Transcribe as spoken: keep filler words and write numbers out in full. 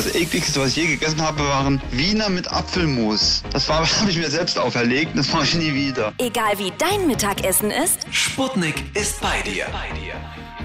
Das ekligste, was ich je gegessen habe, waren Wiener mit Apfelmus. Das war, habe ich mir selbst auferlegt, das mache ich nie wieder. Egal wie dein Mittagessen ist, Sputnik ist bei dir. Bei dir.